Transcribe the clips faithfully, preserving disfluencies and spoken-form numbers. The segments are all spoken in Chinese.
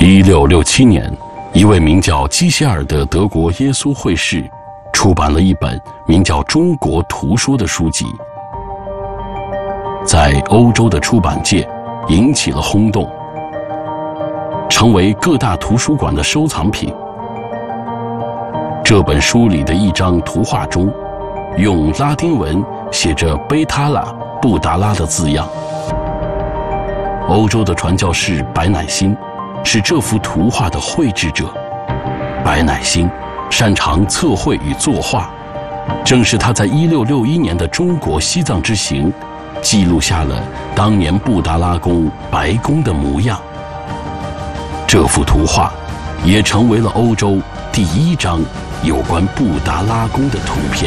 一六六七年，一位名叫基希尔的德国耶稣会士出版了一本名叫《中国图书》的书籍，在欧洲的出版界引起了轰动，成为各大图书馆的收藏品。这本书里的一张图画中，用拉丁文写着贝塔拉布达拉的字样。欧洲的传教士白乃馨是这幅图画的绘制者。白乃馨擅长测绘与作画，正是他在一六六一年的中国西藏之行记录下了当年布达拉宫白宫的模样。这幅图画也成为了欧洲第一张有关布达拉宫的图片。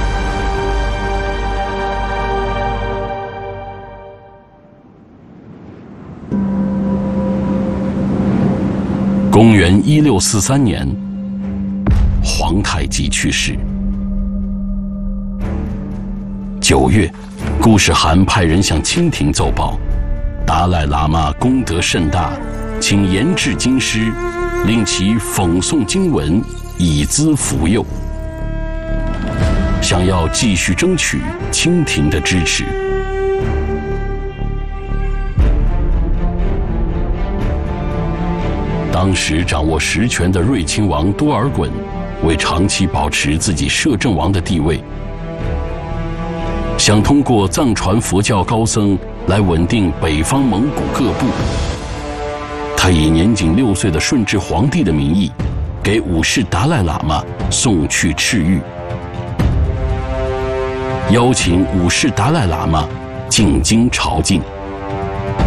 公元一六四三年，皇太极去世。九月，固始汗派人向清廷奏报，达赖喇嘛功德甚大，请严治京师，令其讽诵经文，以资扶佑，想要继续争取清廷的支持。当时掌握实权的睿亲王多尔衮，为长期保持自己摄政王的地位，想通过藏传佛教高僧来稳定北方蒙古各部。他以年仅六岁的顺治皇帝的名义，给五世达赖喇嘛送去敕谕，邀请五世达赖喇嘛进京朝觐。